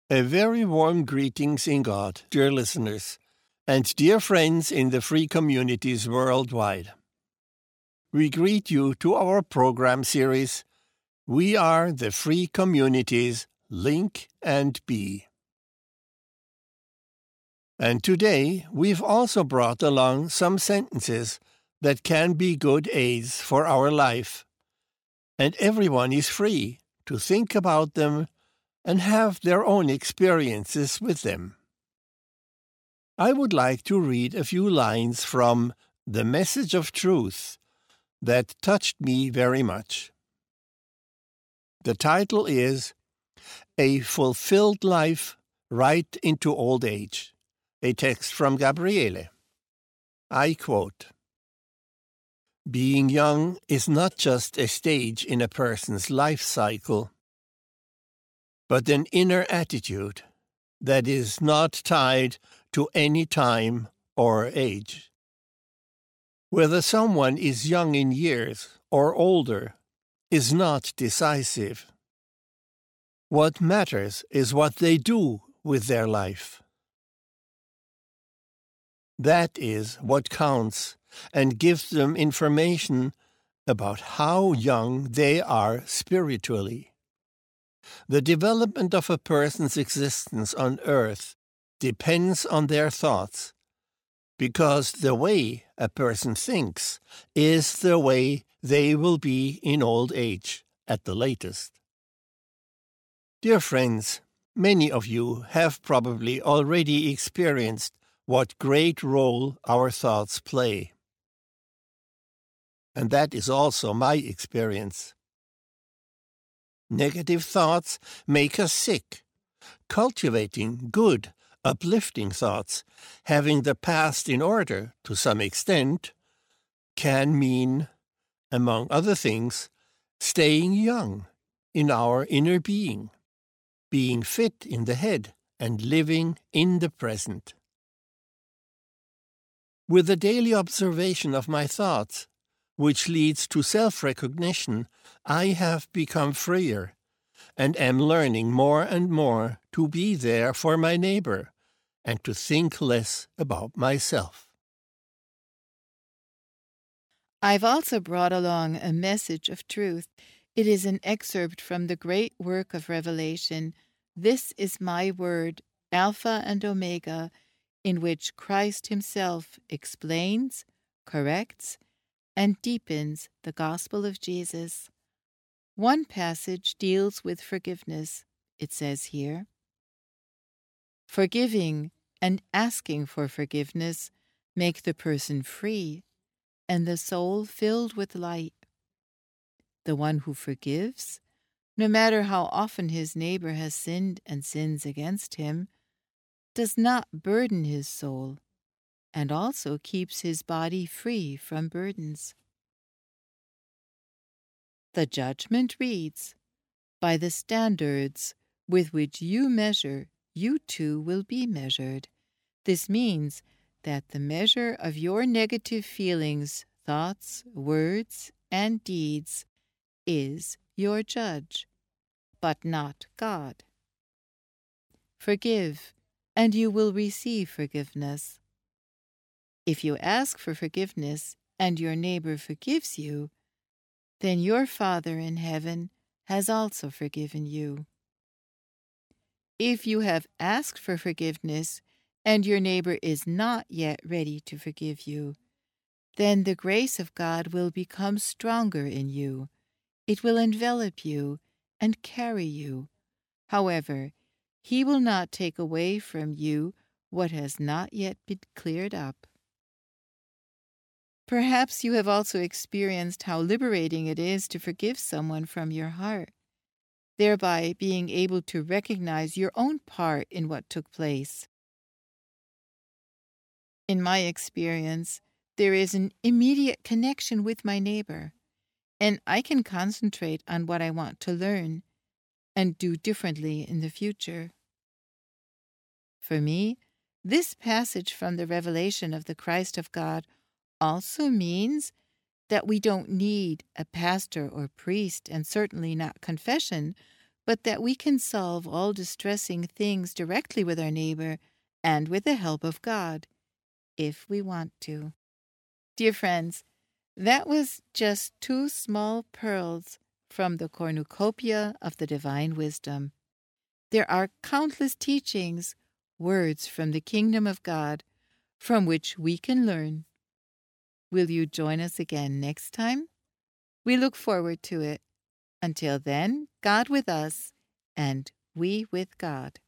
A very warm greetings in God, dear listeners, and dear friends in the free communities worldwide. We greet you to our program series, We Are the Free Communities, Link and Be. And today we've also brought along some sentences that can be good aids for our life, and everyone is free to think about them and have their own experiences with them. I would like to read a few lines from The Message of Truth that touched me very much. The title is A Fulfilled Life Right into Old Age, a text from Gabriele. I quote, "Being young is not just a stage in a person's life cycle, but an inner attitude that is not tied to any time or age. Whether someone is young in years or older is not decisive. What matters is what they do with their life. That is what counts and gives them information about how young they are spiritually. The development of a person's existence on earth depends on their thoughts, because the way a person thinks is the way they will be in old age at the latest." Dear friends, many of you have probably already experienced what great role our thoughts play. And that is also my experience. Negative thoughts make us sick. Cultivating good, uplifting thoughts, having the past in order to some extent, can mean, among other things, staying young in our inner being fit in the head, and living in the present. With the daily observation of my thoughts, which leads to self-recognition, I have become freer and am learning more and more to be there for my neighbor and to think less about myself. I've also brought along a message of truth. It is an excerpt from the great work of Revelation, "This is my word, Alpha and Omega," in which Christ himself explains, corrects, and deepens the gospel of Jesus. One passage deals with forgiveness. It says here, "Forgiving and asking for forgiveness make the person free and the soul filled with light. The one who forgives, no matter how often his neighbor has sinned and sins against him, does not burden his soul, and also keeps his body free from burdens." The judgment reads, "By the standards with which you measure, you too will be measured." This means that the measure of your negative feelings, thoughts, words, and deeds is your judge, but not God. Forgive, and you will receive forgiveness. If you ask for forgiveness and your neighbor forgives you, then your Father in heaven has also forgiven you. If you have asked for forgiveness and your neighbor is not yet ready to forgive you, then the grace of God will become stronger in you. It will envelop you and carry you. However, he will not take away from you what has not yet been cleared up. Perhaps you have also experienced how liberating it is to forgive someone from your heart, thereby being able to recognize your own part in what took place. In my experience, there is an immediate connection with my neighbor, and I can concentrate on what I want to learn and do differently in the future. For me, this passage from the revelation of the Christ of God also means that we don't need a pastor or priest, and certainly not confession, but that we can solve all distressing things directly with our neighbor and with the help of God, if we want to. Dear friends, that was just 2 small pearls from the cornucopia of the divine wisdom. There are countless teachings, words from the kingdom of God, from which we can learn. Will you join us again next time? We look forward to it. Until then, God with us, and we with God.